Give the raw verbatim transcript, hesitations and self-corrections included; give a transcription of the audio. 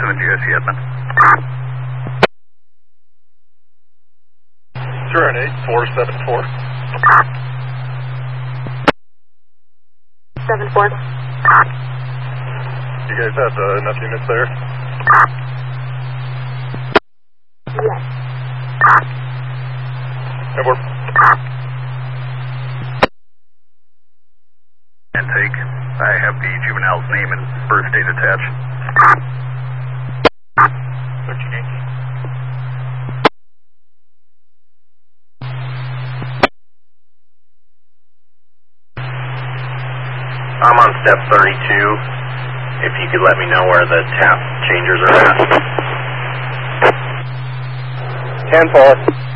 seven G S C admin. Turn eight four seven four. seven four. You guys have uh, enough units there? Yes. And we're... Intake. I have the juvenile's name and birth date attached. thirteen eighteen. I'm on step thirty-two. If you could let me know where the tap changers are at. ten four.